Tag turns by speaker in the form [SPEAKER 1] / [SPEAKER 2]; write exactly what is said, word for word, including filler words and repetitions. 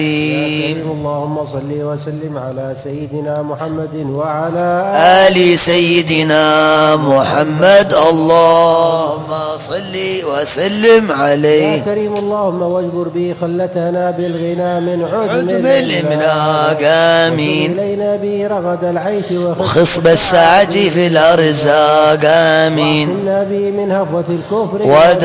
[SPEAKER 1] اللهم صل وسلم على سيدنا محمد وعلى
[SPEAKER 2] آل سيدنا محمد. اللهم صل وسلم عليه.
[SPEAKER 1] يا كريم اللهم واجبر به خلتنا بالغنى من عدم
[SPEAKER 2] الإملاق. آمين.
[SPEAKER 1] إلينا به رغد العيش
[SPEAKER 2] وخصب السعة في الأرزاق. آمين.
[SPEAKER 1] واحفظنا به من هفوة الكفر